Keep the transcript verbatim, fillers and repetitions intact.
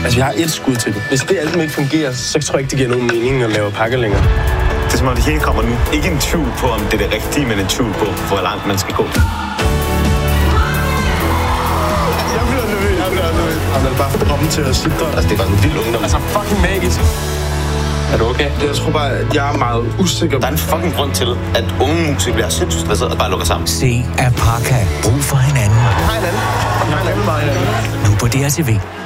Altså, jeg har et skud til det. Hvis det alt ikke fungerer, så tror jeg ikke, det giver nogen mening at lave pakker længere. Det er som om, det hele kommer nu. Ikke en tvivl på, om det er det rigtige, men en tvivl på, hvor langt man skal gå. Jeg bliver nervøs, jeg bliver nervøs. Han er bare kommet til at sidde. Altså, det var en vild ungdom. Altså, fucking magisk. Er du okay? Jeg tror bare, at jeg er meget usikker. Der er en fucking grund til, at unge musikere bliver sindssygt stresset og bare lukker sammen. Se Apaka. Brug for hinanden. Hej hinanden. Hej hinanden. Nu på D R T V.